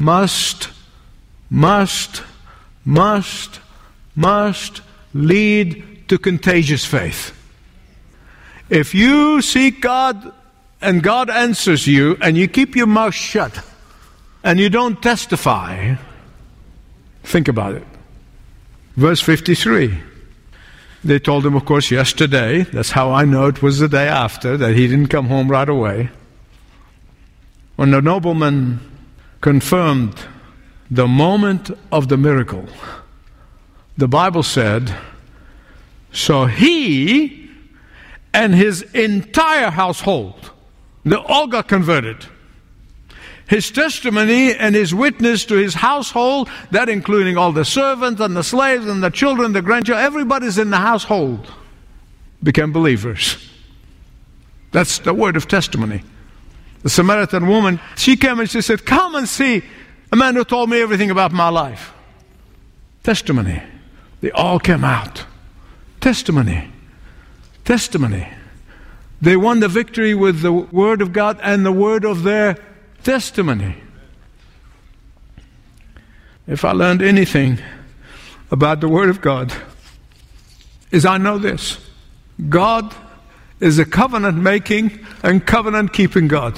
must lead to contagious faith. If you seek God and God answers you and you keep your mouth shut and you don't testify, think about it. Verse 53. They told him, of course, yesterday. That's how I know it was the day after, that he didn't come home right away. When the nobleman confirmed the moment of the miracle, the Bible said, so he and his entire household, they all got converted. His testimony and his witness to his household, that including all the servants and the slaves and the children, the grandchildren, everybody's in the household, became believers. That's the word of testimony. The Samaritan woman, she came and she said, come and see a man who told me everything about my life. Testimony. They all came out. Testimony. They won the victory with the word of God and the word of their testimony. If I learned anything about the word of God, is I know this: God is a covenant-making and covenant-keeping God.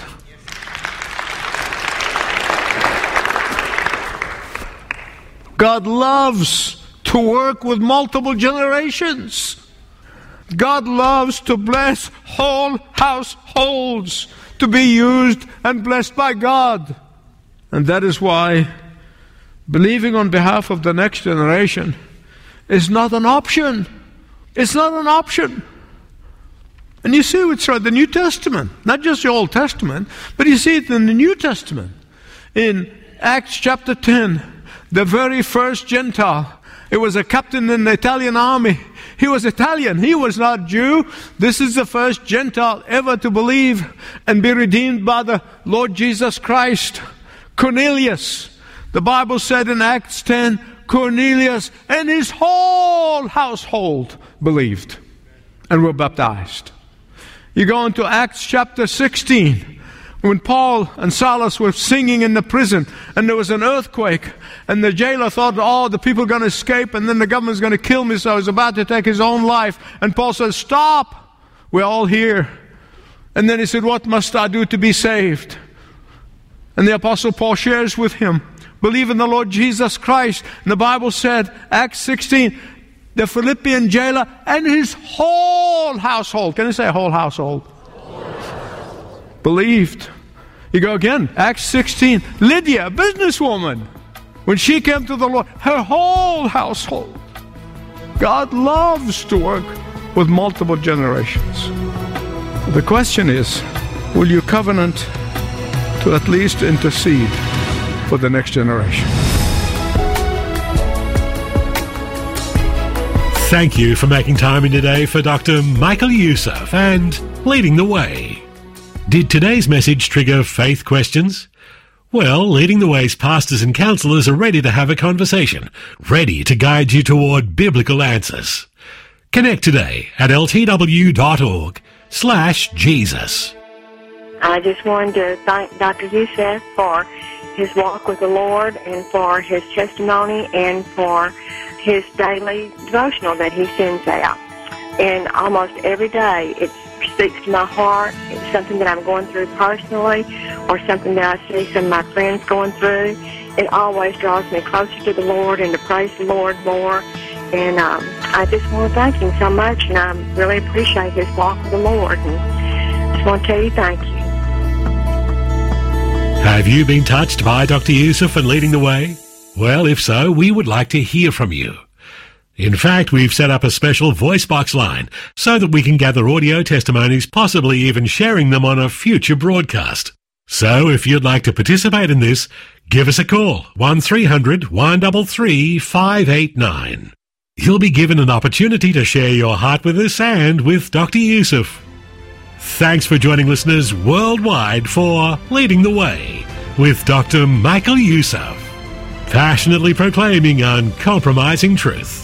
God loves to work with multiple generations. God loves to bless whole households to be used and blessed by God. And that is why believing on behalf of the next generation is not an option. It's not an option. And you see it throughout the New Testament, not just the Old Testament, but you see it in the New Testament. In Acts chapter 10, the very first Gentile, it was a captain in the Italian army. He was Italian. He was not Jew. This is the first Gentile ever to believe and be redeemed by the Lord Jesus Christ. Cornelius. The Bible said in Acts 10, Cornelius and his whole household believed and were baptized. You go into Acts chapter 16, when Paul and Silas were singing in the prison, and there was an earthquake, and the jailer thought, oh, the people are going to escape, and then the government's going to kill me, so he was about to take his own life. And Paul said, stop, we're all here. And then he said, what must I do to be saved? And the Apostle Paul shares with him, believe in the Lord Jesus Christ. And the Bible said, Acts 16, the Philippian jailer and his whole household, can you say whole household? Believed. You go again, Acts 16, Lydia, a businesswoman, when she came to the Lord, her whole household. God loves to work with multiple generations. The question is, will you covenant to at least intercede for the next generation? Thank you for making time in today for Dr. Michael Youssef and Leading the Way. Did today's message trigger faith questions? Well, Leading the Way's pastors and counselors are ready to have a conversation, ready to guide you toward biblical answers. Connect today at ltw.org/Jesus. I just wanted to thank Dr. Youssef for his walk with the Lord and for his testimony and for his daily devotional that he sends out. And almost every day it speaks to my heart. It's something that I'm going through personally or something that I see some of my friends going through. It always draws me closer to the Lord and to praise the Lord more. And I just want to thank him so much, and I really appreciate his walk with the Lord. And just want to tell you thank you. Have you been touched by Dr. Youssef and Leading the Way? Well, if so, we would like to hear from you. In fact, we've set up a special voice box line so that we can gather audio testimonies, possibly even sharing them on a future broadcast. So if you'd like to participate in this, give us a call, 1300-133-589. You'll be given an opportunity to share your heart with us and with Dr. Youssef. Thanks for joining listeners worldwide for Leading the Way with Dr. Michael Youssef, passionately proclaiming uncompromising truth.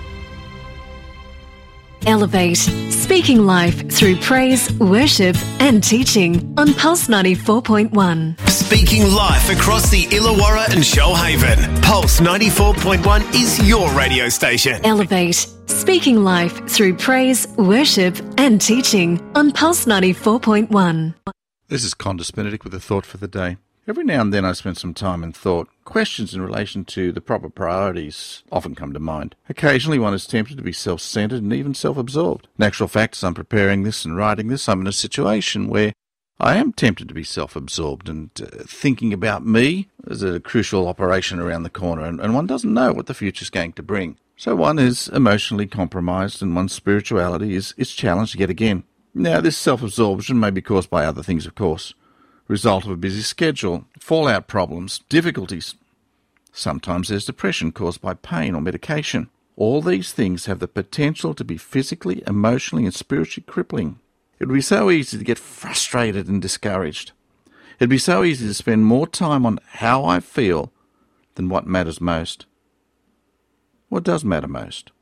Elevate, speaking life through praise, worship and teaching on Pulse 94.1. speaking life across the Illawarra and Shoalhaven. Pulse 94.1 is your radio station. Elevate, speaking life through praise, worship and teaching on Pulse 94.1. This is Condis Benedict with a thought for the day. Every now and then I spend some time in thought. Questions in relation to the proper priorities often come to mind. Occasionally one is tempted to be self-centered and even self-absorbed. In actual fact, as I'm preparing this and writing this, I'm in a situation where I am tempted to be self-absorbed and thinking about me as a crucial operation around the corner, and one doesn't know what the future's going to bring. So one is emotionally compromised and one's spirituality is challenged yet again. Now, this self-absorption may be caused by other things, of course. Result of a busy schedule, fallout problems, difficulties. Sometimes there's depression caused by pain or medication. All these things have the potential to be physically, emotionally and spiritually crippling. It would be so easy to get frustrated and discouraged. It'd be so easy to spend more time on how I feel than what matters most. What does matter most?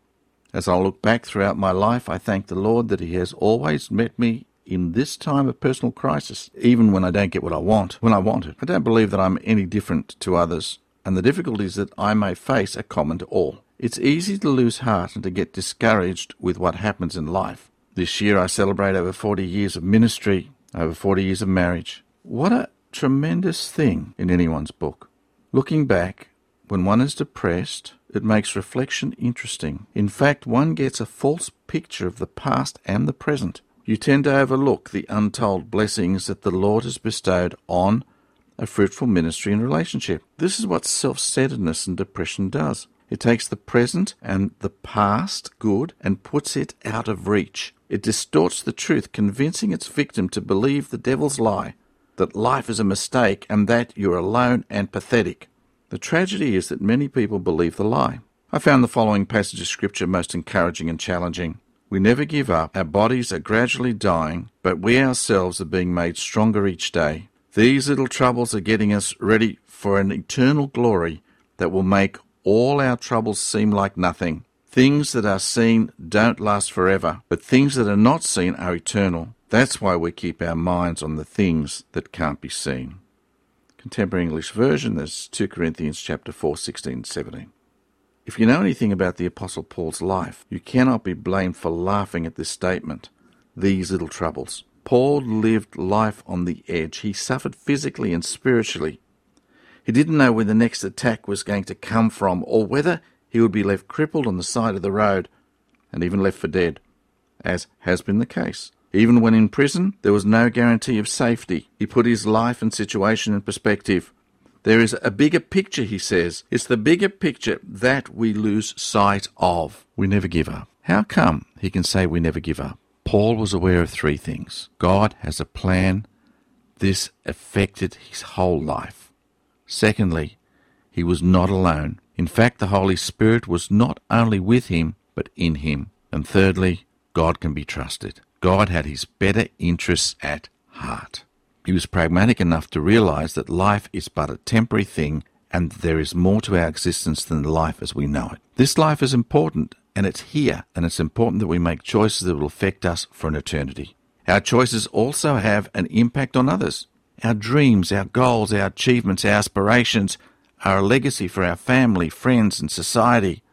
As I look back throughout my life, I thank the Lord that He has always met me in this time of personal crisis, even when I don't get what I want, when I want it. I don't believe that I'm any different to others, and the difficulties that I may face are common to all. It's easy to lose heart and to get discouraged with what happens in life. This year I celebrate over 40 years of ministry, over 40 years of marriage. What a tremendous thing in anyone's book. Looking back, when one is depressed, it makes reflection interesting. In fact, one gets a false picture of the past and the present. You tend to overlook the untold blessings that the Lord has bestowed on a fruitful ministry and relationship. This is what self-centeredness and depression does. It takes the present and the past good and puts it out of reach. It distorts the truth, convincing its victim to believe the devil's lie, that life is a mistake and that you're alone and pathetic. The tragedy is that many people believe the lie. I found the following passage of Scripture most encouraging and challenging. We never give up. Our bodies are gradually dying, but we ourselves are being made stronger each day. These little troubles are getting us ready for an eternal glory that will make all our troubles seem like nothing. Things that are seen don't last forever, but things that are not seen are eternal. That's why we keep our minds on the things that can't be seen. Contemporary English Version, there's 2 Corinthians chapter 4, 16, 17. If you know anything about the Apostle Paul's life, you cannot be blamed for laughing at this statement, these little troubles. Paul lived life on the edge. He suffered physically and spiritually. He didn't know where the next attack was going to come from, or whether he would be left crippled on the side of the road, and even left for dead, as has been the case. Even when in prison, there was no guarantee of safety. He put his life and situation in perspective. There is a bigger picture, he says. It's the bigger picture that we lose sight of. We never give up. How come he can say we never give up? Paul was aware of 3 things. God has a plan. This affected his whole life. Secondly, he was not alone. In fact, the Holy Spirit was not only with him, but in him. And thirdly, God can be trusted. God had his better interests at heart. He was pragmatic enough to realize that life is but a temporary thing and there is more to our existence than life as we know it. This life is important and it's here, and it's important that we make choices that will affect us for an eternity. Our choices also have an impact on others. Our dreams, our goals, our achievements, our aspirations are a legacy for our family, friends and society,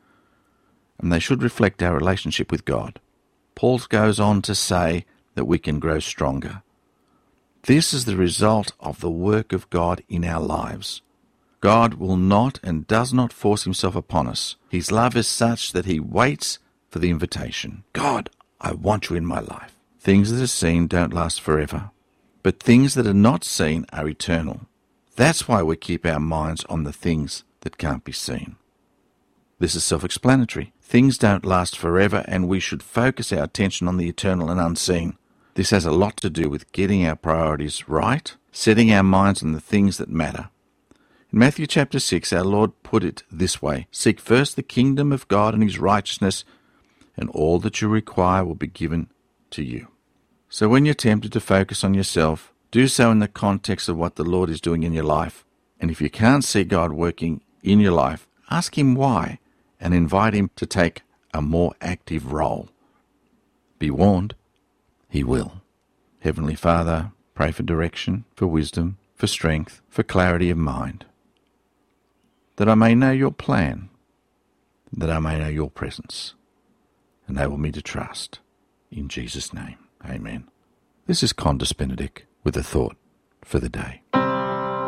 and they should reflect our relationship with God. Paul goes on to say that we can grow stronger. This is the result of the work of God in our lives. God will not and does not force himself upon us. His love is such that he waits for the invitation. God, I want you in my life. Things that are seen don't last forever, but things that are not seen are eternal. That's why we keep our minds on the things that can't be seen. This is self-explanatory. Things don't last forever, and we should focus our attention on the eternal and unseen. This has a lot to do with getting our priorities right, setting our minds on the things that matter. In Matthew chapter 6, our Lord put it this way: seek first the kingdom of God and his righteousness, and all that you require will be given to you. So when you're tempted to focus on yourself, do so in the context of what the Lord is doing in your life. And if you can't see God working in your life, ask him why and invite him to take a more active role. Be warned, he will. Heavenly Father, pray for direction, for wisdom, for strength, for clarity of mind, that I may know your plan, that I may know your presence. Enable me to trust. In Jesus' name, amen. This is Condis Benedict with a thought for the day.